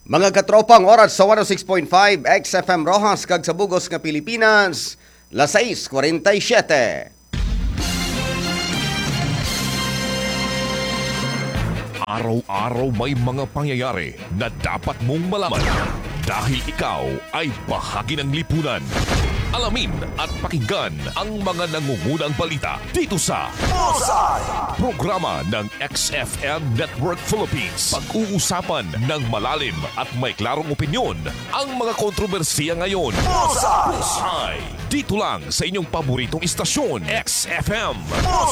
Mga katropang oras sa 106.5 XFM Rojas kag sa Bugos nga Pilipinas, las 6:47. Araw-araw may mga pangyayari na dapat mong malaman dahil ikaw ay bahagi ng lipunan. Alamin at pakinggan ang mga nangungunang balita dito sa Bullseye! Programa ng XFM Network Philippines. Pag-uusapan ng malalim at may klarong opinyon ang mga kontrobersiya ngayon. Bullseye! Dito lang sa inyong paboritong istasyon, XFM.